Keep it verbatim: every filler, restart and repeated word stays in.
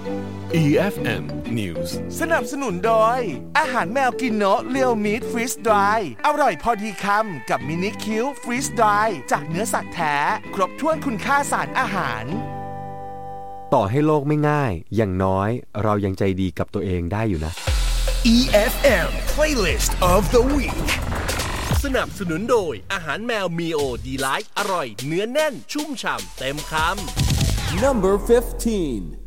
อี เอฟ เอ็ม News สนับสนุนโดยอาหารแมวกินโนะเรียวมีทฟรีสดรายอร่อยพอดีคำกับมินิคิวฟรีสดรายจากเนื้อสัตว์แท้ครบถ้วนคุณค่าสารอาหารต่อให้โลกไม่ง่ายอย่างน้อยเรายังใจดีกับตัวเองได้อยู่นะอี เอฟ เอ็ม Playlist of the Week สนับสนุนโดยอาหารแมวมีโอดีไลท์อร่อยเนื้อแน่นชุ่มฉ่ำเต็มคำ Number fifteen